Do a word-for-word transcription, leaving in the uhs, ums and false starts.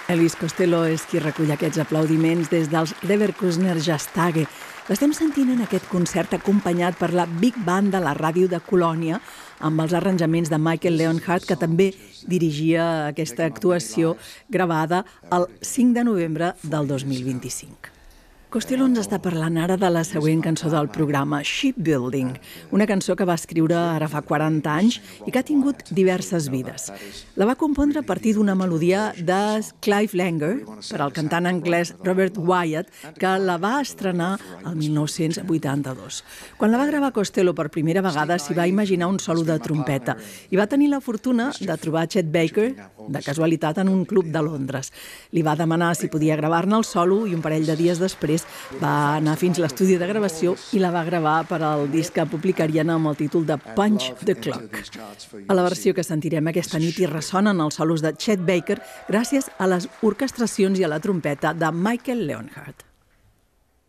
Elvis Costello és qui recull aquests aplaudiments des dels Leverkusener Jazztage. L'estem sentint en aquest concert acompanyat per la Big Band de la ràdio de Colònia amb els arranjaments de Michael Leonhardt, que també dirigia aquesta actuació gravada el cinc de novembre del dos mil vint-i-cinc. Costello ens està parlant ara de la següent cançó del programa, Shipbuilding, una cançó que va escriure ara fa quaranta anys i que ha tingut diverses vides. La va compondre a partir d'una melodia de Clive Langer per al cantant anglès Robert Wyatt, que la va estrenar el mil nou-cents vuitanta-dos. Quan la va gravar Costello per primera vegada s'hi va imaginar un solo de trompeta i va tenir la fortuna de trobar Chet Baker, de casualitat, en un club de Londres. Li va demanar si podia gravar-ne el solo i un parell de dies després va anar fins a l'estudi de gravació i la va gravar per al disc que publicarien amb el títol de Punch the Clock. A la versió que sentirem aquesta nit hi ressonen els solos de Chet Baker gràcies a les orquestracions i a la trompeta de Michael Leonhardt.